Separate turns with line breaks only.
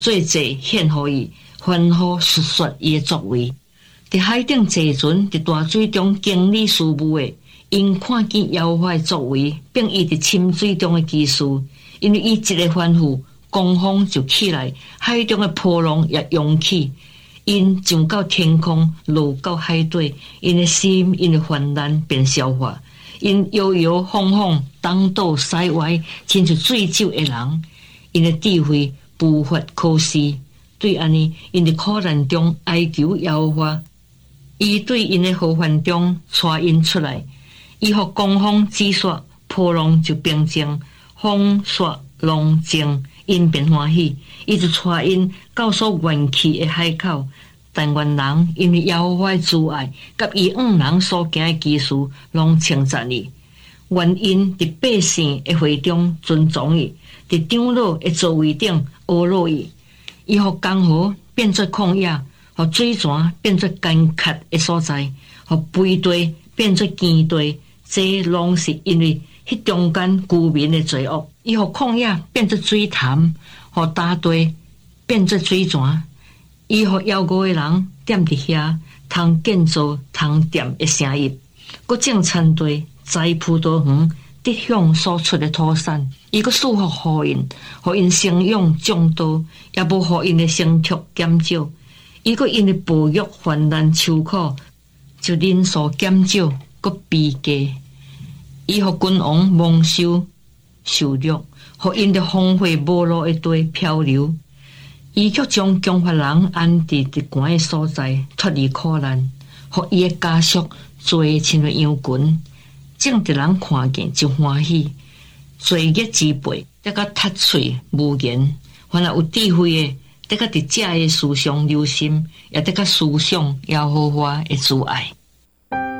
做祭献予伊，吩咐述说伊的作为。伫海顶坐船，伫大水中经理事务的，因看见耶和华的作为，并伊伫深水中的奇事，因为伊一个吩咐，狂风就起来，海中的波浪也涌起。因上到天空，落到海底，因的心，因的患难便消化。因摇摇晃晃，东倒西歪，亲像醉酒的人。因的智慧无法可施。对安尼，因伫苦难中哀求耶和华，伊对因的好患中带因出来。伊互狂风止煞，波浪就平静，风煞浪静，因便欢喜。伊就带因到所愿去的海口。但愿人因为耶和华的慈爱，甲伊人所行的奇事，拢称赞伊。愿因伫百姓的会中尊重伊，伫长老的座位顶阿乐伊。伊互江河变作旷野，互水泉变作干涸的所在，互肥地变作坚地。这拢是因为迄中间居民的罪恶。伊互旷野变作水潭，互大地变作水泉。伊互妖恶的人踮伫遐，通建造、通踮的城邑，佮种田地、栽葡萄园，得享所出的土产。伊佮祝福互因，互因生养众多，也无互因的生畜减少。伊佮因的哺育患难愁苦，就人数减少，佮悲家。伊互君王蒙受受辱，互因的荒废无路的地漂流。伊却将强发人安置伫悬的所在，脱离苦难，互伊的家属做亲的羊群。正直人看见就欢喜，罪孽之辈得甲脱嘴无言。凡有智慧的，得甲伫正的事上留心，也得甲思想耶和华的慈爱。